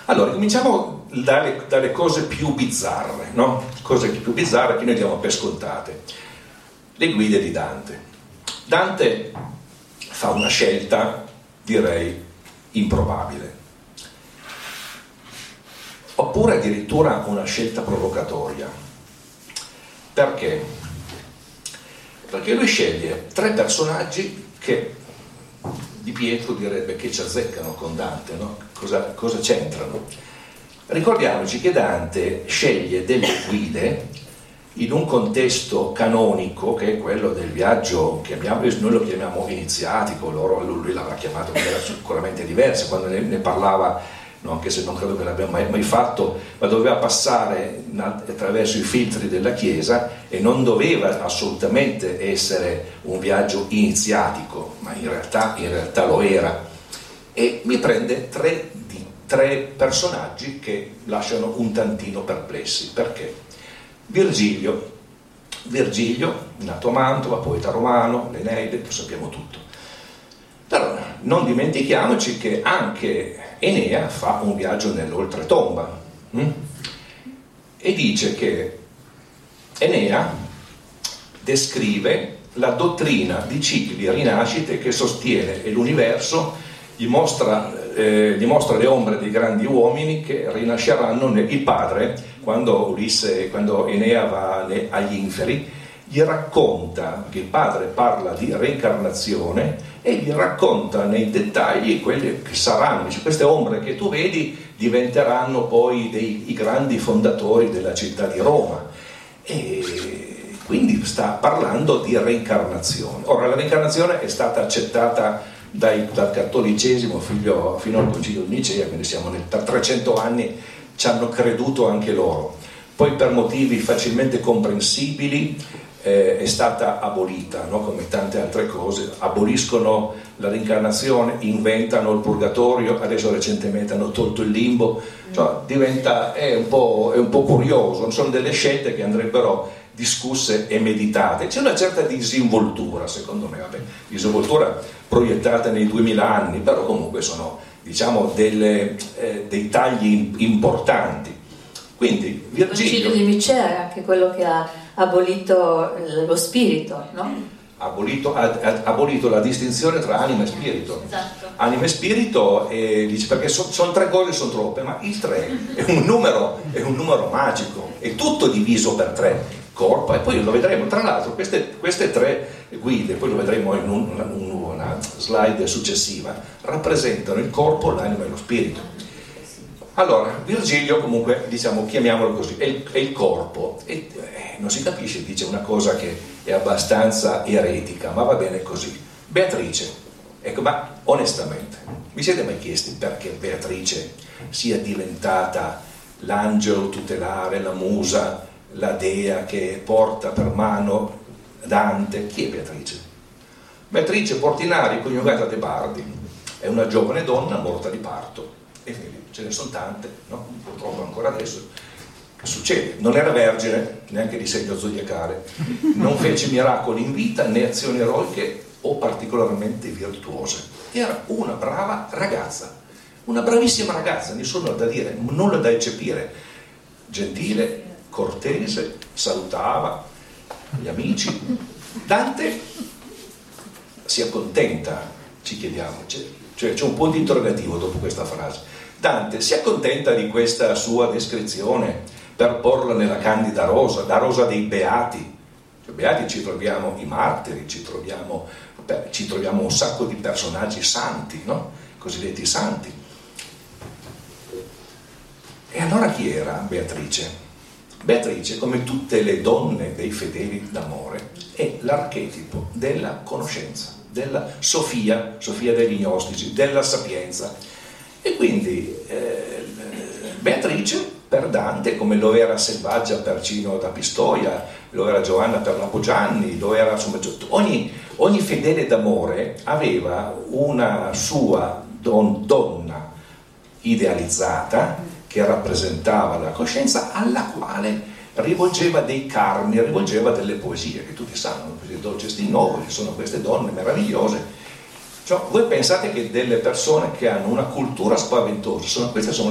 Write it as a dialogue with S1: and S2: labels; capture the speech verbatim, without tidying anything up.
S1: Allora, cominciamo dalle, dalle cose più bizzarre, no? Cose più bizzarre che noi diamo per scontate. Le guide di Dante. Dante fa una scelta, direi, improbabile. Oppure addirittura una scelta provocatoria. Perché? Perché lui sceglie tre personaggi che Di Pietro direbbe che ci azzeccano con Dante, no? Cosa, cosa c'entrano? Ricordiamoci che Dante sceglie delle guide in un contesto canonico che è quello del viaggio, chiamiamo, noi lo chiamiamo iniziatico, loro, lui l'avrà chiamato in maniera sicuramente diversa quando ne, ne parlava, no, anche se non credo che l'abbia mai, mai fatto, ma doveva passare attraverso i filtri della Chiesa e non doveva assolutamente essere un viaggio iniziatico, ma in realtà, in realtà lo era. E mi prende tre, di, tre personaggi che lasciano un tantino perplessi. Perché? Virgilio, Virgilio, nato a Mantova, poeta romano, l'Eneide, lo sappiamo tutto. Però non dimentichiamoci che anche Enea fa un viaggio nell'oltretomba hm? e dice che Enea descrive la dottrina di cicli e rinascite che sostiene, e l'universo gli mostra, eh, gli mostra le ombre dei grandi uomini che rinasceranno. Il padre, quando Ulisse, quando Enea va agli inferi, gli racconta, che il padre parla di reincarnazione e gli racconta nei dettagli quelle che saranno, cioè queste ombre che tu vedi diventeranno poi dei, i grandi fondatori della città di Roma, e quindi sta parlando di reincarnazione. Ora, la reincarnazione è stata accettata dai, dal cattolicesimo fino, fino al concilio di Nicea, quindi siamo nel trecento anni, ci hanno creduto anche loro. Poi per motivi facilmente comprensibili Eh, è stata abolita, no? Come tante altre cose, aboliscono la reincarnazione, inventano il purgatorio, adesso recentemente hanno tolto il limbo, cioè diventa, è un po', è un po' curioso, sono delle scelte che andrebbero discusse e meditate. C'è una certa disinvoltura, secondo me, vabbè, disinvoltura proiettata nei duemila anni, però comunque sono, diciamo, delle, eh, dei tagli importanti. Quindi Virgilio,
S2: il concilio di Nicea è anche quello che ha abolito lo spirito, no?
S1: Abolito, ha, ha abolito la distinzione tra anima e spirito.
S2: Esatto.
S1: Anima e spirito, eh, dice, perché sono son tre cose, sono troppe, ma il tre è un numero, è un numero magico, è tutto diviso per tre, corpo, e poi lo vedremo. Tra l'altro queste, queste tre guide, poi lo vedremo in un, una, una slide successiva, rappresentano il corpo, l'anima e lo spirito. Allora, Virgilio comunque, diciamo, chiamiamolo così, è il, è il corpo, e eh, non si capisce, dice una cosa che è abbastanza eretica, ma va bene così. Beatrice, ecco, ma onestamente, vi siete mai chiesti perché Beatrice sia diventata l'angelo tutelare, la musa, la dea che porta per mano Dante? Chi è Beatrice? Beatrice Portinari, coniugata De Bardi, è una giovane donna morta di parto. E ce ne sono tante, no? Purtroppo ancora adesso che succede. Non era vergine, neanche di segno zodiacale, non fece miracoli in vita né azioni eroiche o particolarmente virtuose. Era una brava ragazza, una bravissima ragazza, nessuno da dire, nulla da eccepire, gentile, cortese, salutava gli amici. Dante si accontenta, ci chiediamo, cioè c'è un punto interrogativo dopo questa frase. Dante si accontenta di questa sua descrizione per porla nella candida rosa, la rosa dei beati. Cioè, beati ci troviamo i martiri, ci troviamo, beh, ci troviamo un sacco di personaggi santi, no? Cosiddetti santi. E allora chi era Beatrice? Beatrice, come tutte le donne dei fedeli d'amore, è l'archetipo della conoscenza, della Sofia, Sofia degli Gnostici, della sapienza. E quindi eh, Beatrice per Dante, come lo era Selvaggia per Cino da Pistoia, lo era Giovanna per Lapogianni, lo era, insomma, ogni, ogni fedele d'amore aveva una sua don, donna idealizzata che rappresentava la coscienza, alla quale rivolgeva dei carmi, rivolgeva delle poesie che tutti sanno, il dolce Stinnovo, ci sono queste donne meravigliose. Cioè, voi pensate che delle persone che hanno una cultura spaventosa, sono, queste sono